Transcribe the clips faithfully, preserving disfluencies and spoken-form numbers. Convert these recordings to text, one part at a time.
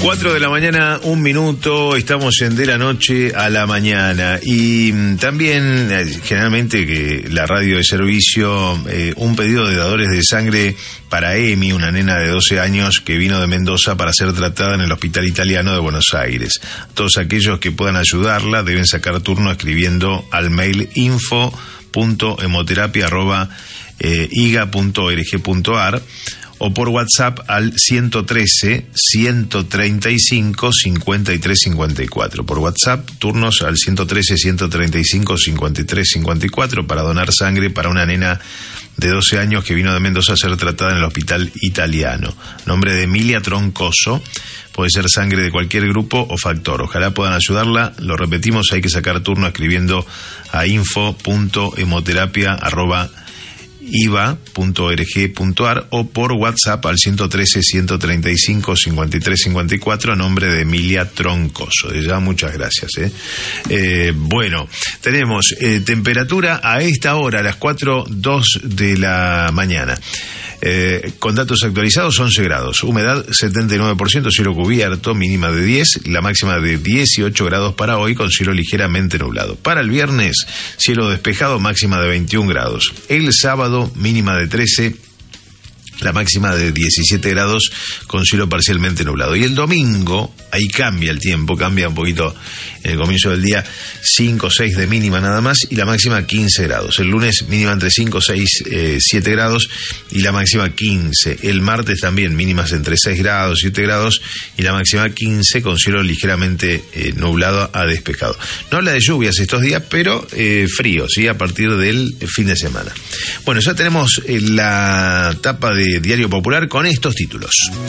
Cuatro de la mañana, un minuto, estamos en De la Noche a la Mañana. Y también, generalmente, que la radio de servicio, eh, un pedido de dadores de sangre para Emi, una nena de doce años que vino de Mendoza para ser tratada en el Hospital Italiano de Buenos Aires. Todos aquellos que puedan ayudarla deben sacar turno escribiendo al mail info punto hemoterapia arroba iga punto org punto ar o por WhatsApp al ciento trece, ciento treinta y cinco, cincuenta y tres cincuenta y cuatro. Por WhatsApp, turnos al ciento trece, ciento treinta y cinco, cincuenta y tres cincuenta y cuatro para donar sangre para una nena de doce años que vino de Mendoza a ser tratada en el Hospital Italiano. Nombre de Emilia Troncoso. Puede ser sangre de cualquier grupo o factor. Ojalá puedan ayudarla. Lo repetimos, hay que sacar turno escribiendo a info punto hemoterapia arroba iva punto org punto ar o por WhatsApp al ciento trece, ciento treinta y cinco, cincuenta y tres cincuenta y cuatro, nombre de Emilia Troncoso. De ya, muchas gracias. ¿eh? Eh, bueno, tenemos eh, temperatura a esta hora, a las cuatro dos de la mañana. Eh, con datos actualizados, once grados, humedad setenta y nueve por ciento, cielo cubierto, mínima de diez, la máxima de dieciocho grados para hoy, con cielo ligeramente nublado. Para el viernes, cielo despejado, máxima de veintiún grados. El sábado, mínima de trece, la máxima de diecisiete grados, con cielo parcialmente nublado. Y el domingo, ahí cambia el tiempo, cambia un poquito en el comienzo del día, cinco o seis de mínima nada más, y la máxima quince grados. El lunes, mínima entre cinco, seis, siete grados, y la máxima quince. El martes también, mínimas entre seis grados, siete grados, y la máxima quince, con cielo ligeramente eh, nublado a despejado. No habla de lluvias estos días, pero eh, frío, ¿sí? A partir del fin de semana. Bueno, ya tenemos eh, la tapa de Diario Popular con estos títulos.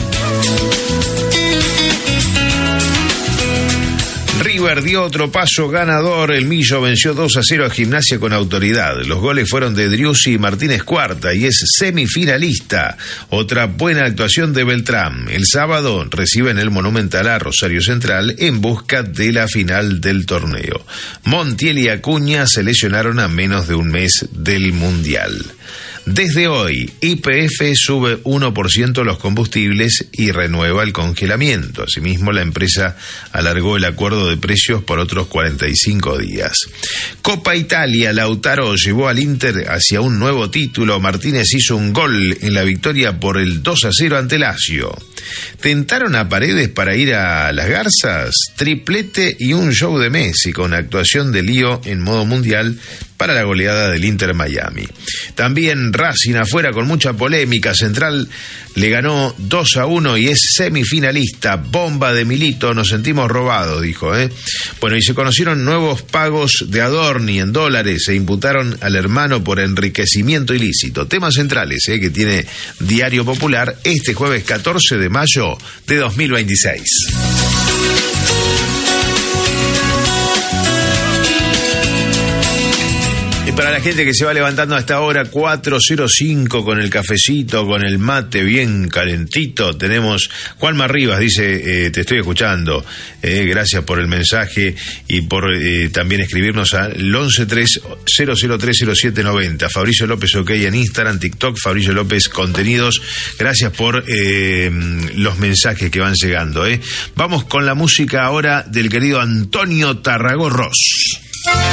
River dio otro paso ganador. El Millo venció dos a cero a Gimnasia con autoridad. Los goles fueron de Driussi y Martínez Cuarta y es semifinalista. Otra buena actuación de Beltrán. El sábado recibe en el Monumental a Rosario Central en busca de la final del torneo. Montiel y Acuña se lesionaron a menos de un mes del Mundial. Desde hoy, Y P F sube uno por ciento los combustibles y renueva el congelamiento. Asimismo, la empresa alargó el acuerdo de precios por otros cuarenta y cinco días. Copa Italia, Lautaro llevó al Inter hacia un nuevo título. Martínez hizo un gol en la victoria por el dos a cero ante Lazio. ¿Tentaron a Paredes para ir a las Garzas? Triplete y un show de Messi con actuación de Lío en modo mundial para la goleada del Inter Miami. También Racing afuera con mucha polémica. Central le ganó dos a uno y es semifinalista. Bomba de Milito, nos sentimos robados, dijo. ¿eh? Bueno, y se conocieron nuevos pagos de Adorni en dólares. Se imputaron al hermano por enriquecimiento ilícito. Temas centrales ¿eh? que tiene Diario Popular este jueves catorce de mayo de dos mil veintiséis. Para la gente que se va levantando a esta hora, cuatro cero cinco, con el cafecito, con el mate bien calentito, tenemos Juanma Rivas, dice, eh, te estoy escuchando, eh, gracias por el mensaje y por eh, también escribirnos al once tres cero cero tres cero siete noventa. Fabricio López OK en Instagram, TikTok, Fabricio López Contenidos, gracias por eh, los mensajes que van llegando. Eh. Vamos con la música ahora del querido Antonio Tarragó Ross.